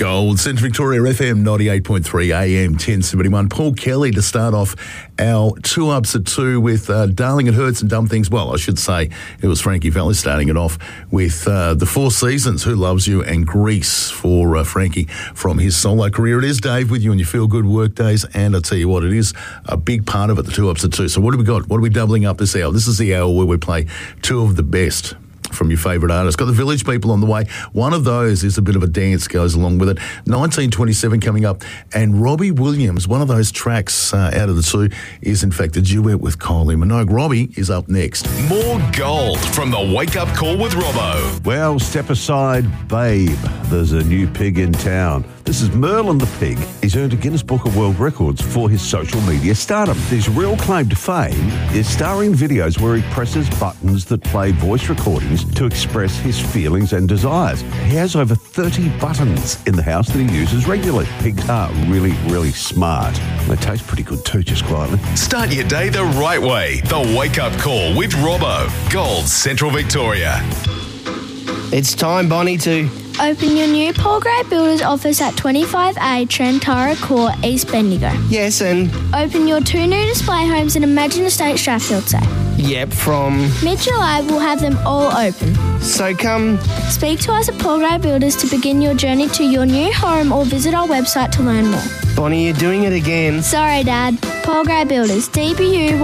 Gold, Central Victoria FM 98.3 AM 1071. Paul Kelly to start off our 2 ups at 2 with Darling It Hurts and Dumb Things. Well, I should say it was Frankie Valli starting it off with the Four Seasons, Who Loves You, and Grease for Frankie from his solo career. It is Dave with you on your Feel Good work days, and I tell you what, it is a big part of it, the 2 ups at 2. So what do we got? What are we doubling up this hour? This is the hour where we play 2 of the best from your favourite artists. Got the Village People on the way. One of those is a bit of a dance, goes along with it. 1927 coming up. And Robbie Williams, one of those tracks out of the 2 is in fact a duet with Kylie Minogue. Robbie is up next. More gold from the Wake Up Call with Robbo. Well, step aside, babe. There's a new pig in town. This is Merlin the pig. He's earned a Guinness Book of World Records for his social media stardom. His real claim to fame is starring videos where he presses buttons that play voice recordings to express his feelings and desires. He has over 30 buttons in the house that he uses regularly. Pigs are really, really smart. They taste pretty good too, just quietly. Start your day the right way. The Wake Up Call with Robbo. Gold, Central Victoria. It's time, Bonnie, to open your new Paul Gray Builders office at 25A Trentara Court, East Bendigo. yes and Open your 2 new display homes in Imagine Estate, Strathfield. yep from. Mid-July, we'll have them all open. So come. Speak to us at Paul Gray Builders to begin your journey to your new home, or visit our website to learn more. Bonnie, you're doing it again. Sorry, Dad. Paul Gray Builders, DBU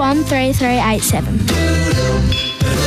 13387.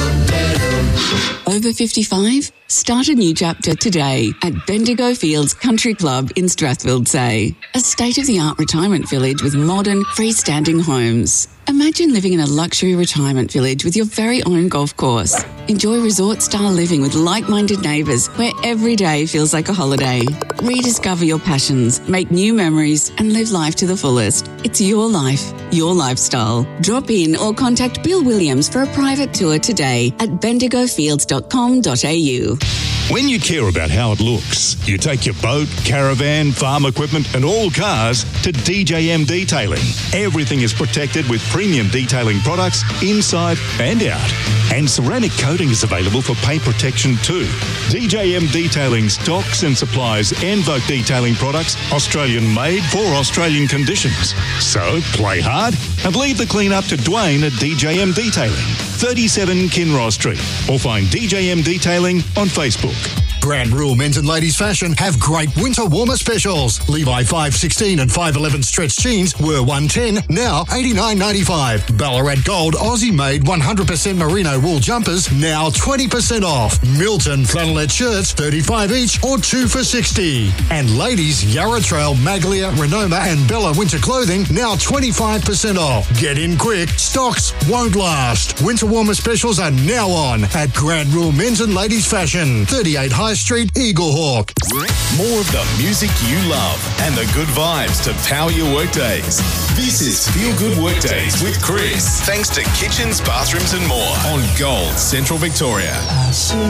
Over 55? Start a new chapter today at Bendigo Fields Country Club in Strathfield Say. A state-of-the-art retirement village with modern, freestanding homes. Imagine living in a luxury retirement village with your very own golf course. Enjoy resort-style living with like-minded neighbours where every day feels like a holiday. Rediscover your passions, make new memories and live life to the fullest. It's your life, your lifestyle. Drop in or contact Bill Williams for a private tour today at bendigofields.com.au. When you care about how it looks, you take your boat, caravan, farm equipment and all cars to DJM Detailing. Everything is protected with premium detailing products inside and out. And ceramic coating is available for paint protection too. DJM Detailing stocks and supplies Envoke detailing products, Australian made for Australian conditions. So play hard and leave the clean up to Dwayne at DJM Detailing, 37 Kinross Street, or find DJM Detailing on Facebook. Grand Rule Men's and Ladies Fashion have great winter warmer specials. Levi 516 and 511 stretch jeans were $110, now $89.95. Ballarat Gold Aussie made 100% merino wool jumpers, now 20% off. Milton flannelette shirts, $35 each or 2 for $60. And ladies Yarra Trail, Maglia, Renoma and Bella winter clothing, now 25% off. Get in quick, stocks won't last. Winter warmer specials are now on at Grand Rule Men's and Ladies Fashion, 38 High Street, Eaglehawk. More of the music you love and the good vibes to power your workdays. This is Feel Good Workdays with Chris. Thanks to Kitchens, Bathrooms and More on Gold, Central Victoria.